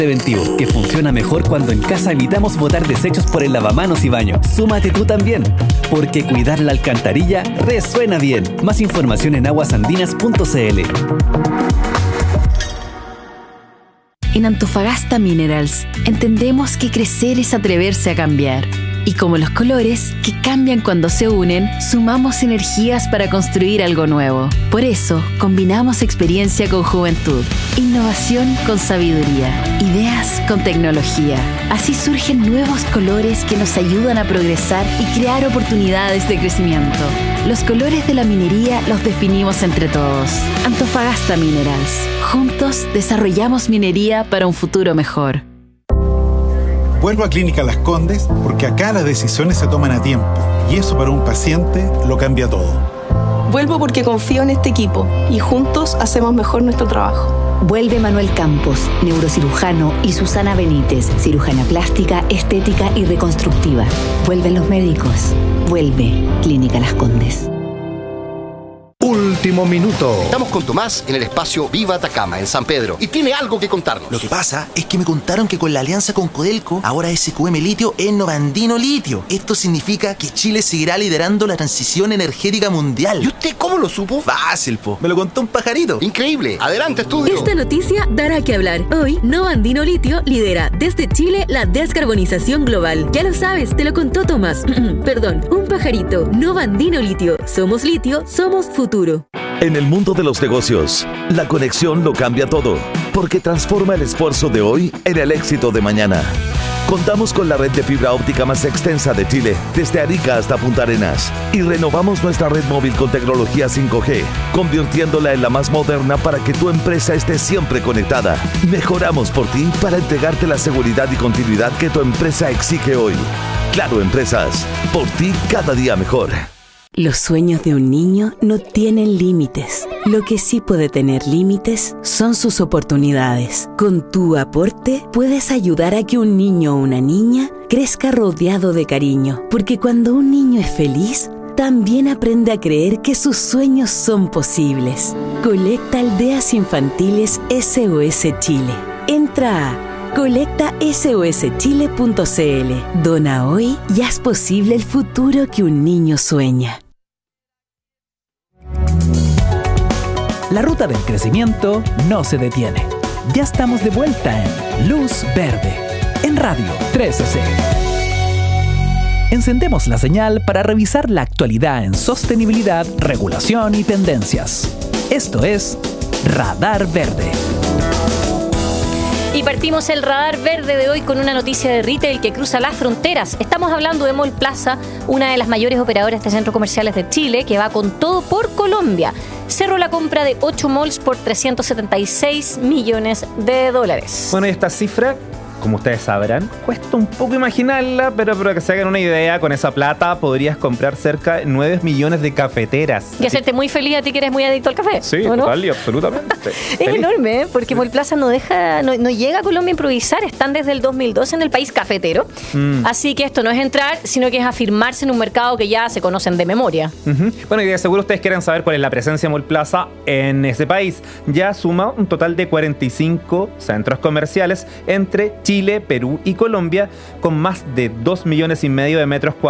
preventivo, que funciona mejor cuando en casa evitamos botar desechos por el lavamanos y baño. Súmate tú también, porque cuidar la alcantarilla resuena bien. Más información en aguasandinas.cl. En Antofagasta Minerals entendemos que crecer es atreverse a cambiar. Y como los colores, que cambian cuando se unen, sumamos energías para construir algo nuevo. Por eso, combinamos experiencia con juventud, innovación con sabiduría, ideas con tecnología. Así surgen nuevos colores que nos ayudan a progresar y crear oportunidades de crecimiento. Los colores de la minería los definimos entre todos. Antofagasta Minerals. Juntos desarrollamos minería para un futuro mejor. Vuelvo a Clínica Las Condes porque acá las decisiones se toman a tiempo y eso para un paciente lo cambia todo. Vuelvo porque confío en este equipo y juntos hacemos mejor nuestro trabajo. Vuelve Manuel Campos, neurocirujano, y Susana Benítez, cirujana plástica, estética y reconstructiva. Vuelven los médicos. Vuelve Clínica Las Condes. Último minuto. Estamos con Tomás en el espacio Viva Atacama, en San Pedro, y tiene algo que contarnos. Lo que pasa es que me contaron que con la alianza con Codelco, ahora SQM Litio es Novandino Litio. Esto significa que Chile seguirá liderando la transición energética mundial. ¿Y usted cómo lo supo? Fácil, po. Me lo contó un pajarito. Increíble. Adelante, estudio. Esta noticia dará que hablar. Hoy, Novandino Litio lidera desde Chile la descarbonización global. Ya lo sabes, te lo contó Tomás. Perdón, un pajarito. Novandino Litio. Somos litio, somos futuro. En el mundo de los negocios, la conexión lo cambia todo, porque transforma el esfuerzo de hoy en el éxito de mañana. Contamos con la red de fibra óptica más extensa de Chile, desde Arica hasta Punta Arenas, y renovamos nuestra red móvil con tecnología 5G, convirtiéndola en la más moderna para que tu empresa esté siempre conectada. Mejoramos por ti para entregarte la seguridad y continuidad que tu empresa exige hoy. Claro Empresas, por ti cada día mejor. Los sueños de un niño no tienen límites. Lo que sí puede tener límites son sus oportunidades. Con tu aporte puedes ayudar a que un niño o una niña crezca rodeado de cariño, porque cuando un niño es feliz, también aprende a creer que sus sueños son posibles. Colecta Aldeas Infantiles SOS Chile. Entra a colectasoschile.cl. Dona hoy y haz posible el futuro que un niño sueña. La ruta del crecimiento no se detiene. Ya estamos de vuelta en Luz Verde, en Radio 13C. Encendemos la señal para revisar la actualidad en sostenibilidad, regulación y tendencias. Esto es Radar Verde. Y partimos el Radar Verde de hoy con una noticia de retail que cruza las fronteras. Estamos hablando de Mall Plaza, una de las mayores operadoras de centros comerciales de Chile, que va con todo por Colombia. Cerró la compra de 8 malls por $376 millones. Bueno, y esta cifra, como ustedes sabrán, cuesta un poco imaginarla, pero para que se hagan una idea, con esa plata podrías comprar cerca de 9 millones de cafeteras. Y hacerte muy feliz a ti que eres muy adicto al café. Sí, ¿o no? total y absolutamente. Es enorme, porque Mall Plaza no llega a Colombia a improvisar. Están desde el 2002 en el país cafetero. Así que esto no es entrar, sino que es afirmarse en un mercado que ya se conocen de memoria. Bueno, y de seguro ustedes quieren saber cuál es la presencia de Mall Plaza en ese país. Ya suma un total de 45 centros comerciales entre Chile, Perú y Colombia, con más de 2,5 millones de metros cuadrados